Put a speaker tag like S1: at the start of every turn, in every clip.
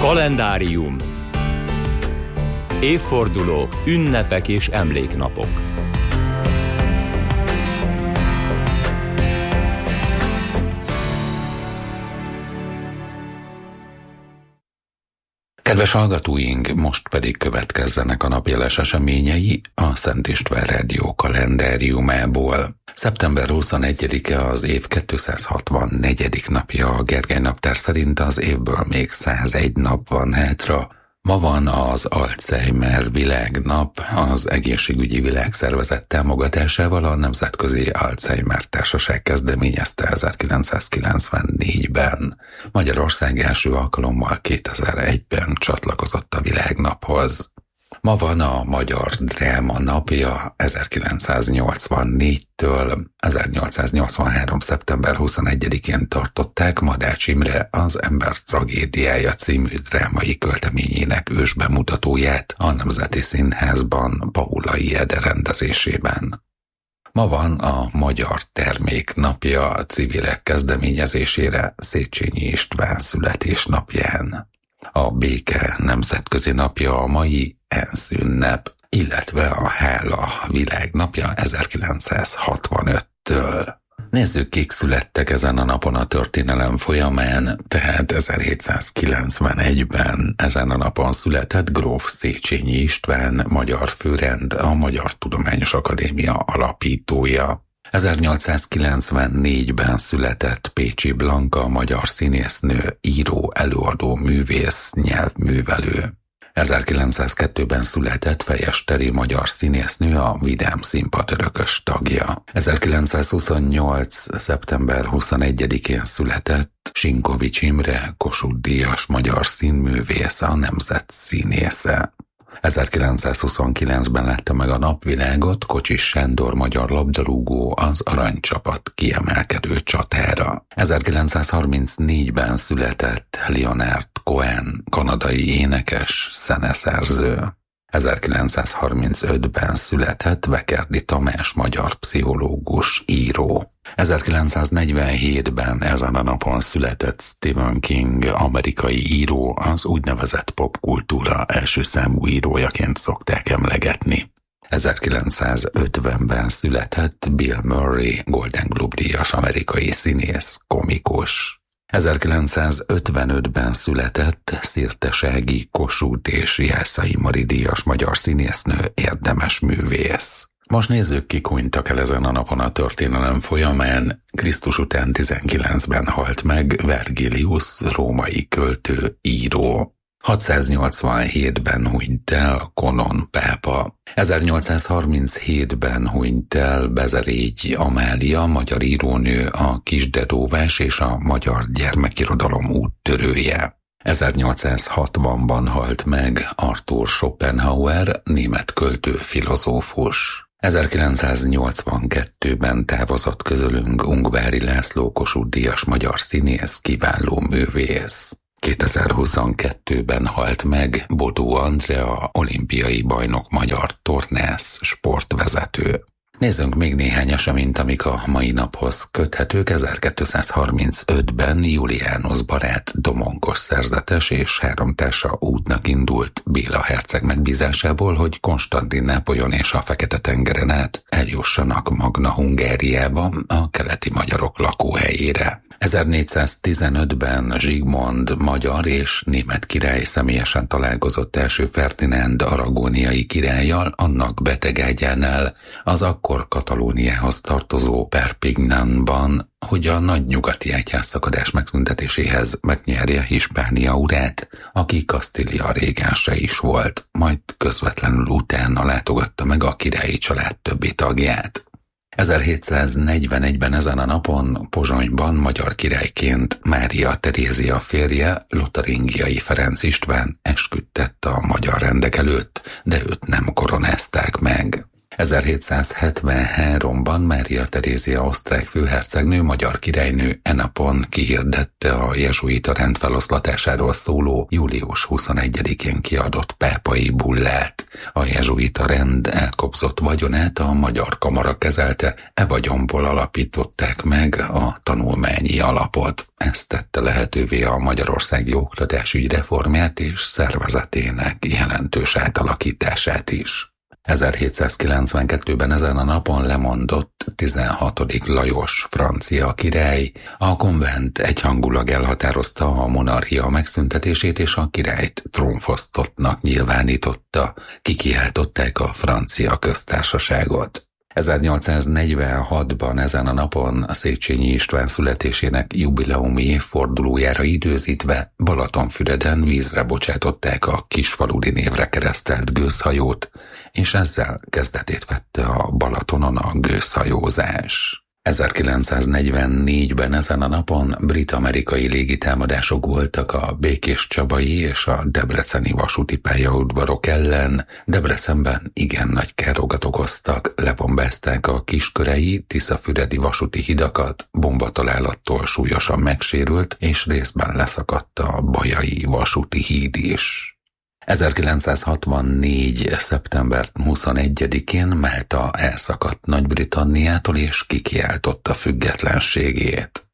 S1: Kalendárium. Évfordulók, ünnepek és emléknapok.
S2: Kedves hallgatóink, most pedig következzenek a napjeles eseményei a Szent István Rádió kalendáriumából. Szeptember 21-e az év 264. napja a Gergely naptár szerint, az évből még 101 nap van hátra. Ma van az Alzheimer világnap. Az Egészségügyi Világszervezet támogatásával a Nemzetközi Alzheimer Társaság kezdeményezte 1994-ben. Magyarország első alkalommal 2001-ben csatlakozott a világnaphoz. Ma van a Magyar Dráma napja. 1984-től 1883. szeptember 21-én tartották Madács Imre Az ember tragédiája című drámai költeményének ősbemutatóját a Nemzeti Színházban Paulai Ede rendezésében. Ma van a Magyar Termék napja, a civilek kezdeményezésére Széchenyi István születésnapján. A béke nemzetközi napja a mai ENSZ ünnep, illetve a hála világnapja 1965-től. Nézzük, kik születtek ezen a napon a történelem folyamán. Tehát 1791-ben ezen a napon született gróf Széchenyi István, magyar főrend, a Magyar Tudományos Akadémia alapítója. 1894-ben született Pécsi Blanka, magyar színésznő, író, előadó, művész, nyelvművelő. 1902-ben született Fejesteri, magyar színésznő, a Vidám Színpad örökös tagja. 1928. szeptember 21-én született Sinkovics Imre, Kossuth-díjas magyar színművész, a nemzet színésze. 1929-ben látta meg a napvilágot Kocsis Sándor, magyar labdarúgó, az aranycsapat kiemelkedő csatára. 1934-ben született Leonard Cohen, kanadai énekes, zeneszerző. 1935-ben született Vekerdi Tamás, magyar pszichológus, író. 1947-ben ezen a napon született Stephen King, amerikai író, az úgynevezett popkultúra első számú írójaként szokták emlegetni. 1950-ben született Bill Murray, Golden Globe-díjas amerikai színész, komikus. 1955-ben született Szirtesági, Kossuth és Jászai Mari díjas magyar színésznő, érdemes művész. Most nézzük, kik hunytak el ezen a napon a történelem folyamán. Krisztus után 19-ben halt meg Vergilius, római költő, író. 687-ben hunyt el Konon pápa. 1837-ben hunyt el Bezerégy Amália, magyar írónő, a Kisdedóvás és a magyar gyermekirodalom úttörője. 1860-ban halt meg Arthur Schopenhauer, német költő, filozófus. 1982-ben távozott közülünk Ungvári László, Kossuth-díjas magyar színész, kiváló művész. 2022-ben halt meg Bodó Andrea, olimpiai bajnok, magyar tornász, sportvezető. Nézzünk még néhány eseményt, amik a mai naphoz köthetők. 1235-ben Julianus barát, domonkos szerzetes és három társa útnak indult Béla herceg megbízásából, hogy Konstantinápolyon és a Fekete-tengeren át eljussanak Magna Hungáriába, a keleti magyarok lakóhelyére. 1415-ben Zsigmond magyar és német király személyesen találkozott első Ferdinánd aragóniai királlyal annak betegágyánál, az akkor Katalóniához tartozó Perpignanban, hogy a nagy nyugati egyházszakadás megszüntetéséhez megnyerje Hispánia urát, aki Kasztília régense is volt, majd közvetlenül utána látogatta meg a királyi család többi tagját. 1741-ben ezen a napon Pozsonyban magyar királyként Mária Terézia férje, Lotaringiai Ferenc István esküdtett a magyar rendek előtt, de őt nem koronázták meg. 1773-ban Mária Terézia osztrák főhercegnő magyar királynő e napon kihirdette a jezsuita rend feloszlatásáról szóló július 21-én kiadott pápai bullát. A jezsuita rend elkobzott vagyonát a Magyar Kamara kezelte, e vagyonból alapították meg a tanulmányi alapot. Ez tette lehetővé a magyarországi oktatásügy reformját és szervezetének jelentős átalakítását is. 1792-ben ezen a napon lemondott 16. Lajos francia király. A konvent egyhangulag elhatározta a monarchia megszüntetését, és a királyt trónfosztottnak nyilvánította. Kikiáltották a francia köztársaságot. 1846-ban ezen a napon a Széchenyi István születésének jubileumi évfordulójára időzítve Balatonfüreden vízre bocsátották a Kisfaludy névre keresztelt gőzhajót, és ezzel kezdetét vette a Balatonon a gőzhajózás. 1944-ben ezen a napon brit-amerikai légitámadások voltak a Békéscsabai és a debreceni vasúti pályaudvarok ellen. Debrecenben igen nagy károkat okoztak, lebombázták a kiskörei, tiszafüredi vasúti hidakat, bombatalálattól súlyosan megsérült, és részben leszakadt a bajai vasúti híd is. 1964. szeptember 21-én Málta elszakadt Nagy-Britanniától és kikiáltotta függetlenségét.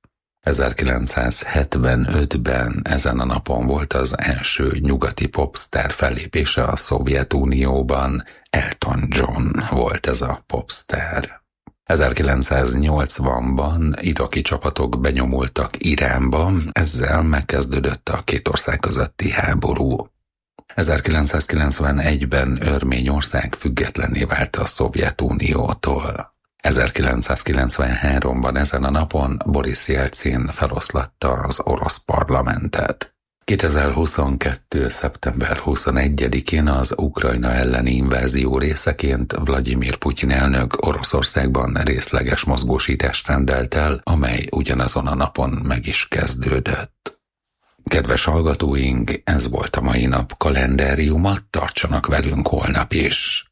S2: 1975-ben ezen a napon volt az első nyugati popstar fellépése a Szovjetunióban. Elton John volt ez a popstar. 1980-ban iraki csapatok benyomultak Iránba, ezzel megkezdődött a két ország közötti háború. 1991-ben Örményország függetlenné vált a Szovjetuniótól. 1993-ban ezen a napon Boris Jelcin feloszlatta az orosz parlamentet. 2022. szeptember 21-én az Ukrajna elleni invázió részeként Vladimir Putyin elnök Oroszországban részleges mozgósítást rendelt el, amely ugyanazon a napon meg is kezdődött. Kedves hallgatóink, ez volt a mai nap kalendáriuma, tartsanak velünk holnap is!